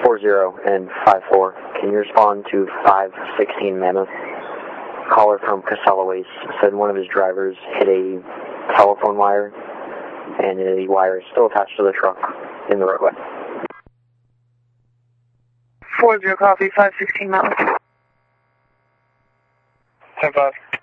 40 and 54. Can you respond to 516 Mammoth? Caller from Casella Waste said one of his drivers hit a telephone wire, and the wire is still attached to the truck in the roadway. 40 copy, 516 Mammoth. 10-5.